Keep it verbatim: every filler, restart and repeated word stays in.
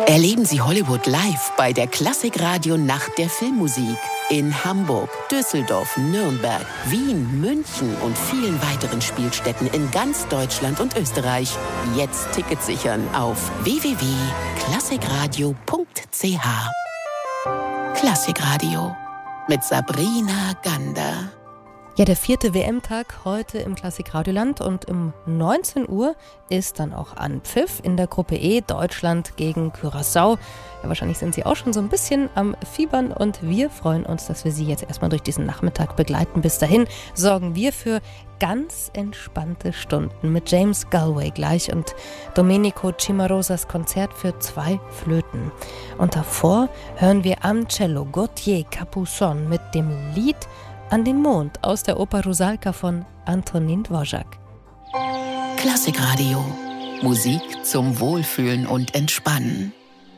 Erleben Sie Hollywood live bei der Klassikradio Nacht der Filmmusik in Hamburg, Düsseldorf, Nürnberg, Wien, München und vielen weiteren Spielstätten in ganz Deutschland und Österreich. Jetzt Tickets sichern auf w w w punkt klassikradio punkt c h. Klassikradio mit Sabrina Gander. Ja, der vierte W M-Tag heute im Klassikradioland und um neunzehn Uhr ist dann auch Anpfiff in der Gruppe E, Deutschland gegen Curaçao. Ja, wahrscheinlich sind Sie auch schon so ein bisschen am Fiebern und wir freuen uns, dass wir Sie jetzt erstmal durch diesen Nachmittag begleiten. Bis dahin sorgen wir für ganz entspannte Stunden mit James Galway gleich und Domenico Cimarosas Konzert für zwei Flöten. Und davor hören wir am Cello Gauthier Capuçon mit dem Lied An den Mond aus der Oper Rusalka von Antonín Dvořák. Klassikradio. Musik zum Wohlfühlen und Entspannen.